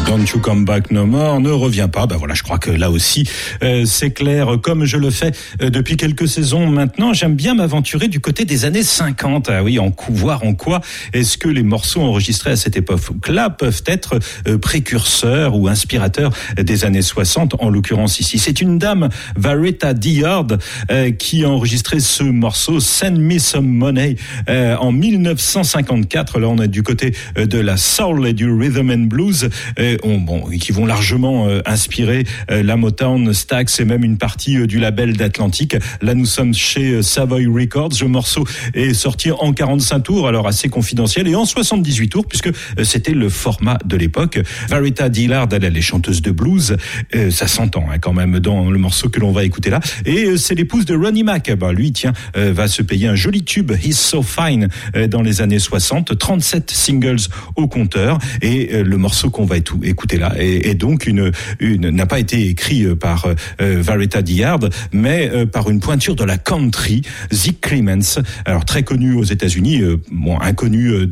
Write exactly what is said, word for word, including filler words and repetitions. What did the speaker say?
Don't You Come Back No More, ne reviens pas. Ben voilà, je crois que là aussi, euh, c'est clair. Comme je le fais euh, depuis quelques saisons maintenant, j'aime bien m'aventurer du côté des années cinquante. Ah oui, en coup, voir en quoi est-ce que les morceaux enregistrés à cette époque-là peuvent être euh, précurseurs ou inspirateurs des années soixante, en l'occurrence ici. C'est une dame, Varetta Dillard, euh, qui a enregistré ce morceau, Send Me Some Money, euh, en dix-neuf cent cinquante-quatre. Là, on est du côté euh, de la soul et du rhythm and blues. Euh, on, bon, qui vont largement euh, inspirer euh, la Motown, Stax et même une partie euh, du label d'Atlantic. Là, nous sommes chez euh, Savoy Records. Le morceau est sorti en quarante-cinq tours, alors assez confidentiel, et en soixante-dix-huit tours, puisque euh, c'était le format de l'époque. Varetta Dillard, elle, elle est chanteuse de blues. Euh, ça s'entend hein, quand même dans le morceau que l'on va écouter là. Et euh, c'est l'épouse de Ronnie Mac. Ben, lui, tiens, euh, va se payer un joli tube, He's So Fine, euh, dans les années soixante. trente-sept singles au compteur. Et euh, le morceau qu'on va étou- écouter là est, est donc une, une n'a pas été écrit par euh, Varetta Dillard, mais euh, par une pointure de la country, Zeke Clemens. Alors très connu aux États-Unis, euh, bon inconnu de